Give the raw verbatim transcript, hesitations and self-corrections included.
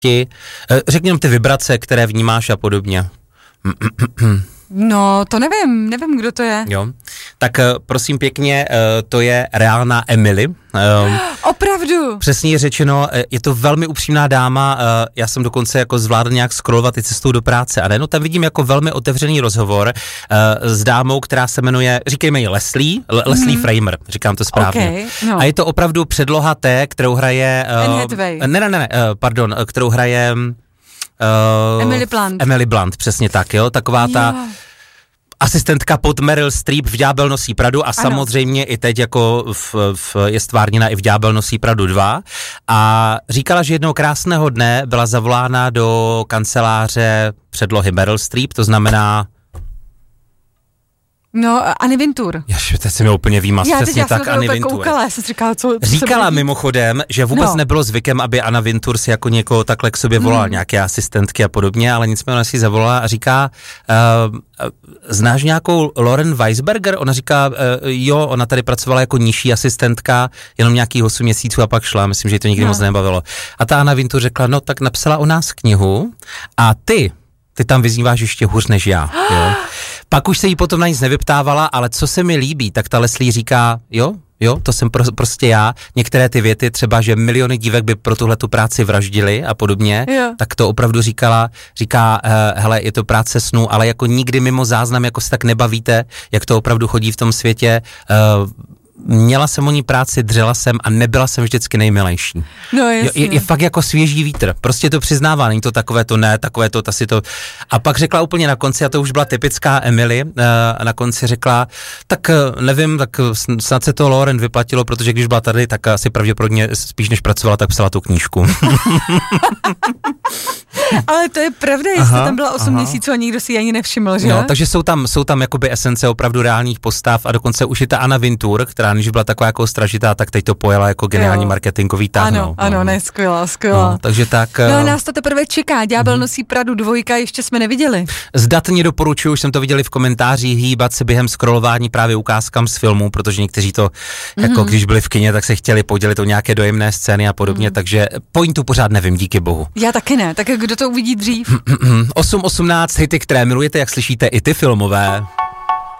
Řekněme ty vibrace, které vnímáš a podobně. No, to nevím, nevím, kdo to je. Jo, tak prosím pěkně, to je reálná Emily. Opravdu? Přesně řečeno, je to velmi upřímná dáma, já jsem dokonce jako zvládl nějak scrollovat i cestou do práce a ne, no tam vidím jako velmi otevřený rozhovor s dámou, která se jmenuje, říkejme ji Leslie, Leslie mm. Framer, říkám to správně. Okay, no. A je to opravdu předloha té, kterou hraje... Uh, ne, ne, ne, ne, pardon, kterou hraje... Uh, Emily Blunt. Emily Blunt, přesně tak, jo, taková ta... Jo. Asistentka pod Meryl Streep v Ďábel nosí Pradu a ano. Samozřejmě i teď jako v, v, je stvárněna i v Ďábel nosí Pradu dva a říkala, že jednoho krásného dne byla zavolána do kanceláře předlohy Meryl Streep, to znamená... No, Anny Wintour. Jaž, teď jsem měl úplně výmaz, já přesně tak, Anny Wintour. Koukala, já jsem říkala, co, co říkala mimochodem, že vůbec no. nebylo zvykem, aby Anna Wintour si jako někoho takhle k sobě volala, hmm. nějaké asistentky a podobně, ale nicméně ona si zavolala a říká, uh, znáš nějakou Lauren Weisberger? Ona říká, uh, jo, ona tady pracovala jako nižší asistentka, jenom nějakých osm měsíců a pak šla, myslím, že jí to nikdy no. moc nebavilo. A ta Anna Wintour řekla, no tak napsala o nás knihu a ty, ty tam vyzníváš ještě hůř než já, jo. Pak už se jí potom na nic nevyptávala, ale co se mi líbí, tak ta Leslie říká, jo, jo, to jsem pro, prostě já. Některé ty věty, třeba, že miliony dívek by pro tuhletu práci vraždili a podobně, jo. Tak to opravdu říkala, říká, uh, hele, je to práce snů, ale jako nikdy mimo záznam, jako se tak nebavíte, jak to opravdu chodí v tom světě, uh, měla jsem o ní práci, dřela jsem a nebyla jsem vždycky nejmilejší. No jasně. Je, je fakt jako svěží vítr, prostě to přiznává, není to takové to ne, takové to, ta si to... A pak řekla úplně na konci, a to už byla typická Emily, a na konci řekla, tak nevím, tak snad se to Lauren vyplatilo, protože když byla tady, tak asi pravděpodobně spíš než pracovala, tak psala tu knížku. Ale to je pravda, jestli tam byla osm měsíců a nikdo si ji ani nevšiml, že? No, takže jsou tam, jsou tam jakoby esence opravdu reálních postav a dokonce už i ta Anna Wintour, která než byla taková jako stražitá, tak teď to pojela jako geniální jo. marketingový tah. Ano, no, ano, no. ne, skvělá, skvělá. No, takže tak... No, nás to teprve čeká, Ďábel uh-huh. nosí Pradu dvojka, ještě jsme neviděli. Zdatně doporučuji, už jsem to viděli v komentářích, hýbat se během scrollování právě ukázkám z filmů, protože někteří to, uh-huh. jako když byli v kině, tak se chtěli podělit o nějaké dojemné scény a podobně, uh-huh. takže pointu pořád nevím, díky bohu. Já taky ne, tak kdo to uvidí dřív? osm osmnáct hity, které milujete, jak slyšíte i ty filmové.